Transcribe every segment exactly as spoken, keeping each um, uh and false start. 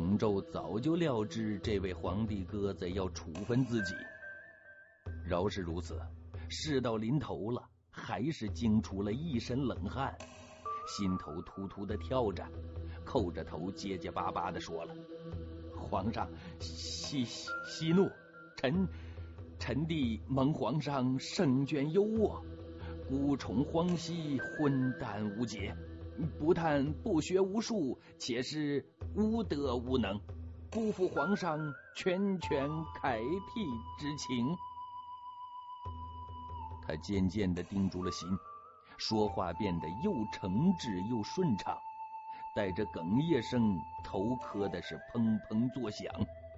郑州早就料知这位皇帝鸽子要处分自己，饶是如此，事到临头了，还是惊出了一身冷汗，心头突突的跳着，扣着头结结巴巴的说了：“皇上息息怒，臣臣弟蒙皇上圣眷优渥，孤宠荒兮，昏淡无节，不但不学无术，且是无德无能，辜负皇上拳拳开辟之情。”他渐渐地定住了心，说话变得又诚挚又顺畅，带着哽咽声，头磕的是砰砰作响。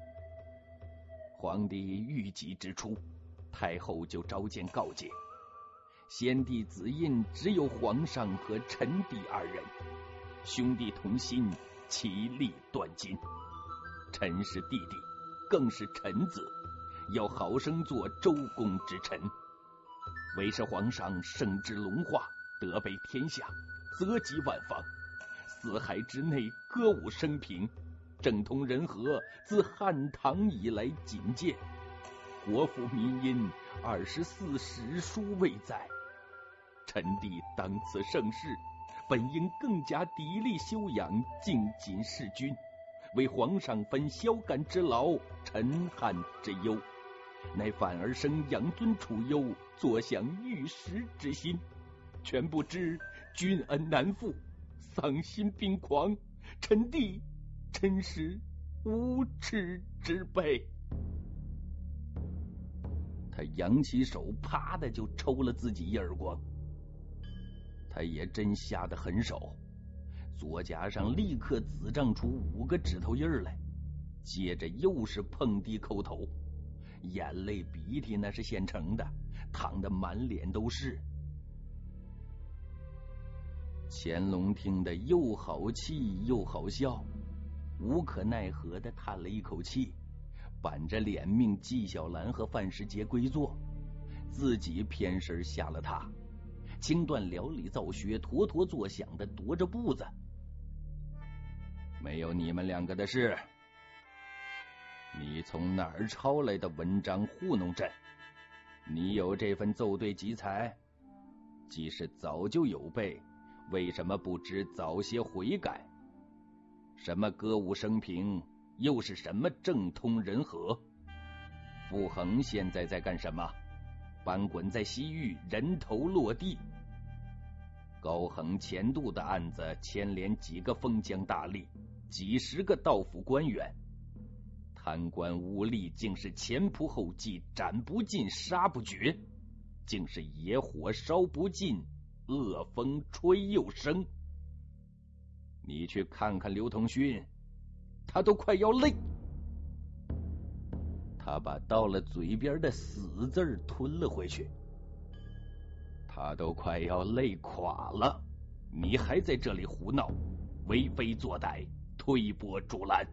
皇帝遇疾之初，太后就召见告诫，先帝子印只有皇上和臣弟二人，兄弟同心，其利断金。臣是弟弟，更是臣子，要好生做周公之臣。为是皇上圣之龙化，德备天下，泽及万方，四海之内歌舞升平，政通人和，自汉唐以来仅见，国富民殷，二十四史书未载。臣弟当此盛世，本应更加砥砺修养，精谨事君，为皇上分宵干之劳，沉汗之忧，乃反而生养尊处优，坐享玉石之心，全不知君恩难复，丧心病狂，臣弟真是无耻之辈。他扬起手，啪的就抽了自己一耳光。他也真下得狠手，左颊上立刻紫胀出五个指头印来，接着又是碰地叩头，眼泪鼻涕那是现成的，淌得满脸都是。乾隆听得又好气又好笑，无可奈何的叹了一口气，板着脸命纪晓岚和范世杰归坐，自己偏身下了榻，轻断撩里造靴，妥妥作响的踱着步子。没有你们两个的事，你从哪儿抄来的文章糊弄朕？你有这份奏对集才，即使早就有备，为什么不知早些悔改？什么歌舞升平，又是什么政通人和？傅恒现在在干什么？翻滚在西域，人头落地。高恒前度的案子牵连几个封疆大吏，几十个道府官员，贪官污吏竟是前仆后继，斩不尽，杀不绝，竟是野火烧不尽，恶风吹又生。你去看看刘同勋，他都快要累。他把到了嘴边的死字吞了回去，他都快要累垮了，你还在这里胡闹，为非作歹，推波助澜。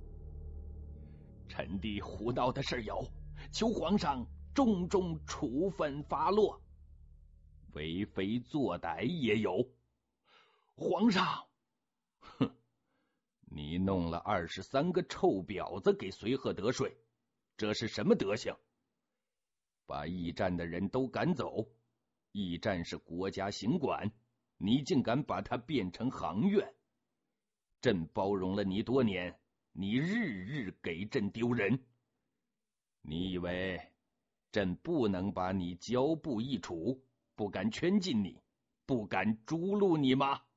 臣弟胡闹的事有，求皇上重重处分发落。为非作歹也有。皇上，哼，你弄了二十三个臭婊子给随和得税，这是什么德行？把驿站的人都赶走，驿站是国家行管，你竟敢把它变成行院。朕包容了你多年，你日日给朕丢人。你以为朕不能把你交部一处，不敢圈禁你，不敢诛戮你吗？